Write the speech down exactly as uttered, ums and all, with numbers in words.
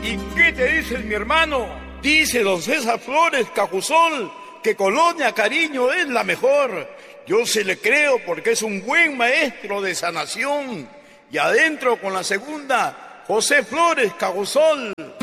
¿Y qué te dice mi hermano? Dice don César Flores Cajusol que Colonia Cariño es la mejor. Yo se le creo porque es un buen maestro de sanación. Y adentro con la segunda, José Flores Cajusol.